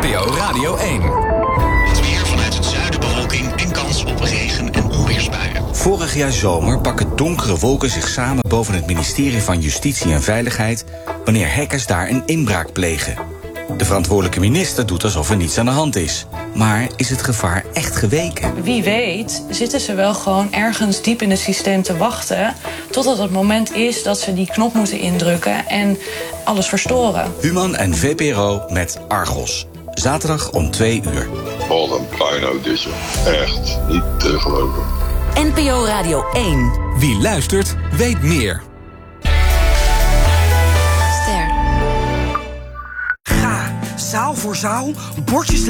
NPO Radio 1. Het weer vanuit het zuiden bewolking en kans op regen- en onweersbuien. Vorig jaar zomer pakken donkere wolken zich samen boven het ministerie van Justitie en Veiligheid wanneer hackers daar een inbraak plegen. De verantwoordelijke minister doet alsof er niets aan de hand is. Maar is het gevaar echt geweken? Wie weet zitten ze wel gewoon ergens diep in het systeem te wachten totdat het moment is dat ze die knop moeten indrukken en alles verstoren. Human en VPRO met Argos. Zaterdag om 2:00. Wat een puinhoud dit, joh. Echt niet te geloven. NPO Radio 1. Wie luistert, weet meer. Ster. Ga, zaal voor zaal, bordjes